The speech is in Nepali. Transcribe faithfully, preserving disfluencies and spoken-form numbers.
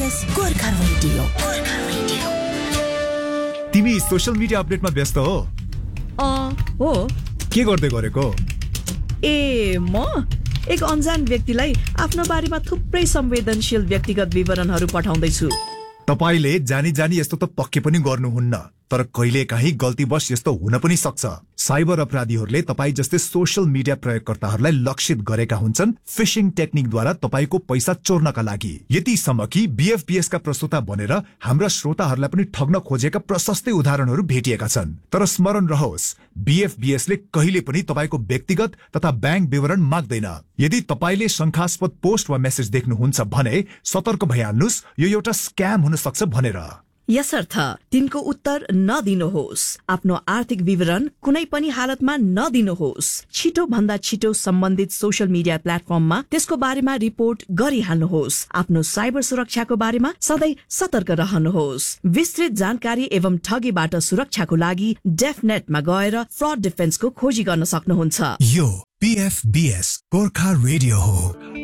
बीएफबीएस गोर्खा रेडियो गोर्खा रेडियो। तिमी सोशल मिडिया अपडेटमा व्यस्त हो? अ हो। के गर्दै गरेको? ए म एक अनजान व्यक्तिलाई आफ्नो बारेमा थुप्रै संवेदनशील व्यक्तिगत विवरणहरू पठाउँदैछु। तपाईले जानी जानी यस्तो त पक्कै पनि गर्नुहुन्न, तर कहिलेकाहीँ गल्तीवश यस्तो हुन पनि सक्छ। साइबर अपराधीहरूले तपाई जस्तै सोशल मिडिया प्रयोगकर्ताहरूलाई लक्षित गरेका हुन्छन् फिशिङ टेक्निकद्वारा तपाईको पैसा चोर्नका लागि। यतिसम्म कि बीएफबीएस का प्रस्तोता बनेर हाम्रा श्रोताहरूलाई पनि ठग्न खोजेका प्रशस्तै उदाहरणहरू भेटिएका छन्। तर स्मरण रहोस्, बीएफबीएस ले कहिले पनि तपाईको व्यक्तिगत तथा ब्याङ्क विवरण माग्दैन। यदि तपाईले शंकास्पद पोस्ट वा मेसेज देख्नुहुन्छ भने सतर्क भइहाल्नुस्, यो एउटा स्क्याम हुन सक्छ भनेर। यसर्थ तिनको उत्तर नदिनुहोस्। आफ्नो आर्थिक विवरण कुनै पनि हालतमा नदिनुहोस्। छिटो भन्दा छिटो सम्बन्धित सोशल मिडिया प्लेटफर्ममा त्यसको बारेमा रिपोर्ट गरिहाल्नुहोस्। आफ्नो साइबर सुरक्षाको बारेमा सधैँ सतर्क रहनुहोस्। विस्तृत जानकारी एवं ठगीबाट सुरक्षाको लागि डेफनेटमा गएर फ्रड डिफेन्सको खोजी गर्न सक्नुहुन्छ। यो बीएफबीएस गोर्खा रेडियो हो।